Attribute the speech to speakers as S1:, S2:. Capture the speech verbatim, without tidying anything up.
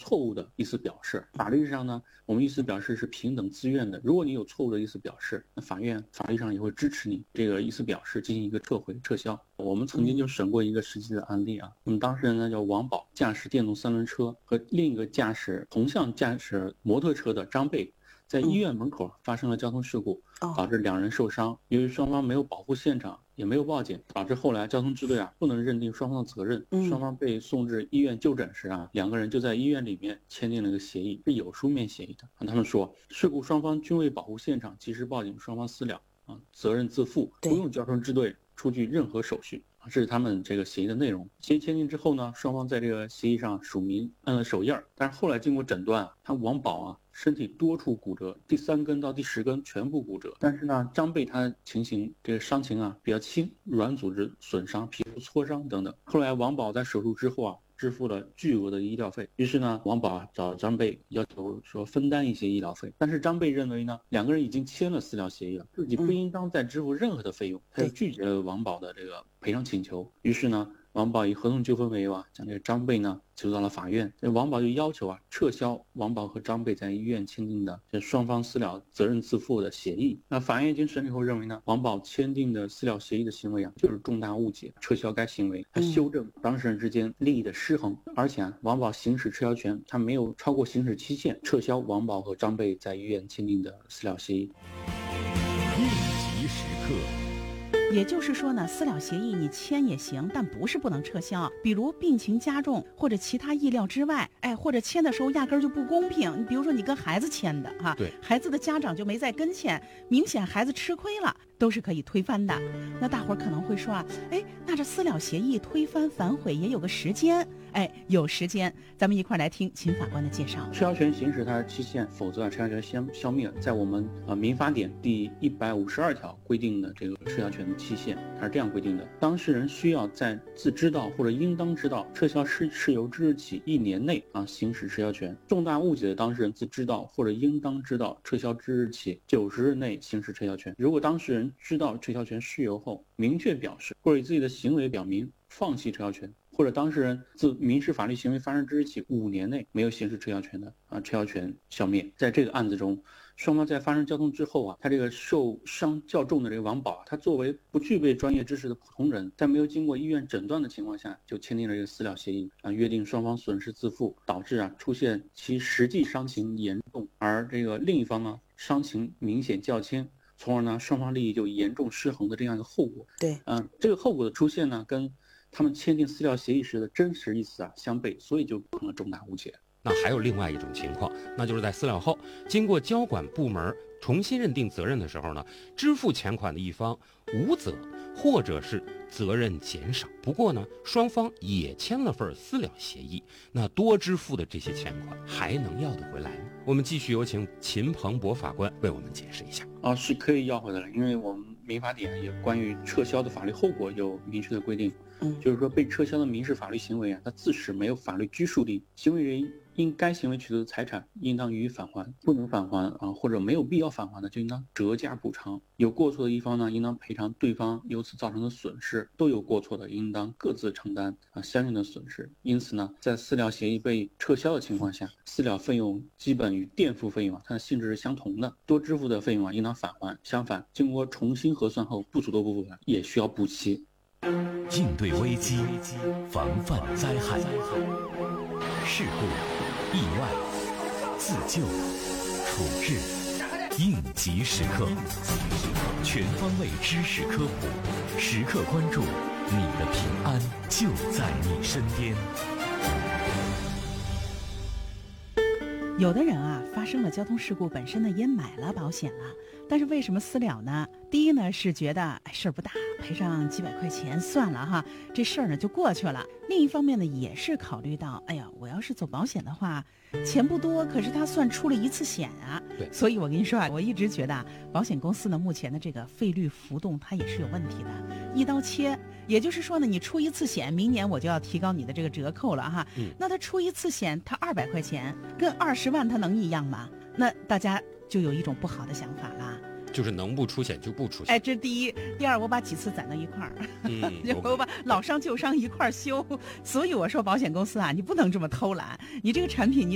S1: 错误的意思表示。法律上呢，我们意思表示是平等自愿的，如果你有错误的意思表示，那法院法律上也会支持你这个意思表示进行一个撤回撤销。我们曾经就审过一个实际的案例啊，我们当事人呢叫王宝，驾驶电动三轮车，和另一个驾驶同向驾驶摩托车的张贝，在医院门口发生了交通事故，导致两人受伤。由于双方没有保护现场，也没有报警，导致后来交通支队啊不能认定双方的责任。双方被送至医院就诊时啊，两个人就在医院里面签订了一个协议，是有书面协议的。他们说，事故双方均未保护现场，及时报警，双方私了啊，责任自负，不用交通支队出具任何手续。这是他们这个协议的内容。协议签订之后呢，双方在这个协议上署名按了手印儿。但是后来经过诊断啊，他王宝啊身体多处骨折，第三根到第十根全部骨折。但是呢，张贝他情形这个伤情啊比较轻，软组织损伤、皮肤挫伤等等。后来王宝在手术之后啊，支付了巨额的医疗费。于是呢，王宝啊找张贝要求说分担一些医疗费，但是张贝认为呢，两个人已经签了私了协议了，自己不应当再支付任何的费用，他就拒绝了王宝的这个赔偿请求。于是呢，王宝以合同纠纷为由啊，将这个张贝呢求到了法院。这王宝就要求啊撤销王宝和张贝在医院签订的这双方私了责任自负的协议。那法院经审理后认为呢，王宝签订的私了协议的行为啊就是重大误解，撤销该行为，他修正当事人之间利益的失衡。而且啊，王宝行使撤销权，他没有超过行使期限，撤销王宝和张贝在医院签订的私了协议。
S2: 应急时刻。
S3: 也就是说呢，私了协议你签也行，但不是不能撤销。比如病情加重或者其他意料之外，哎，或者签的时候压根儿就不公平。你比如说你跟孩子签的哈，
S2: 对，
S3: 孩子的家长就没在跟前，明显孩子吃亏了，都是可以推翻的。那大伙儿可能会说啊，哎，那这私了协议推翻反悔也有个时间。哎，有时间，咱们一块来听秦法官的介绍。
S1: 撤销权行使它的期限，否则啊撤销权消消灭。在我们啊民法典第一百五十二条规定的这个撤销权的期限，它是这样规定的：当事人需要在自知道或者应当知道撤销事事由之日起一年内啊行使撤销权。重大误解的当事人自知道或者应当知道撤销之日起九十日内行使撤销权。如果当事人知道撤销权事由后，明确表示或者以自己的行为表明放弃撤销权，或者当事人自民事法律行为发生之日起五年内没有行使撤销权的啊，撤销权消灭。在这个案子中，双方在发生交通之后啊，他这个受伤较重的这个王宝啊，他作为不具备专业知识的普通人，在没有经过医院诊断的情况下，就签订了这个私了协议啊，约定双方损失自负，导致啊出现其实际伤情严重，而这个另一方呢伤情明显较轻，从而呢双方利益就严重失衡的这样一个后果。
S3: 对，
S1: 嗯、呃，这个后果的出现呢，跟他们签订私了协议时的真实意思啊相悖，所以就成了重大误解。
S2: 那还有另外一种情况，那就是在私了后，经过交管部门重新认定责任的时候呢，支付钱款的一方无责，或者是责任减少。不过呢，双方也签了份私了协议，那多支付的这些钱款还能要得回来吗？我们继续有请秦鹏博法官为我们解释一下。
S1: 啊，是可以要回来的，因为我们民法典也关于撤销的法律后果有明确的规定。嗯，就是说被撤销的民事法律行为啊，它自始没有法律拘束力，行为人因该行为取得的财产应当予以返还，不能返还啊，或者没有必要返还的，就应当折价补偿。有过错的一方呢，应当赔偿对方由此造成的损失；都有过错的，应当各自承担啊相应的损失。因此呢，在私了协议被撤销的情况下，私了费用基本与垫付费用啊，它的性质是相同的，多支付的费用啊应当返还。相反，经过重新核算后不足的部分啊，也需要补齐。
S4: 应对危机，防范灾害，事故、意外、自救、处置、应急时刻，全方位知识科普，时刻关注，你的平安就在你身边。
S3: 有的人啊，发生了交通事故，本身呢也买了保险了，但是为什么私了呢？第一呢是觉得哎事儿不大，赔上几百块钱算了哈，这事儿呢就过去了。另一方面呢，也是考虑到，哎呀，我要是走保险的话，钱不多，可是他算出了一次险啊。
S2: 对，
S3: 所以我跟你说啊，我一直觉得啊，保险公司呢目前的这个费率浮动它也是有问题的，一刀切。也就是说呢，你出一次险，明年我就要提高你的这个折扣了哈。嗯，那他出一次险，他二百块钱，跟二十万他能一样吗？那大家就有一种不好的想法啦。
S2: 就是能不出险就不出险。
S3: 哎，这是第一。第二，我把几次攒到一块儿，
S2: 嗯，
S3: 我把老伤旧伤一块儿修。所以我说保险公司啊，你不能这么偷懒，你这个产品你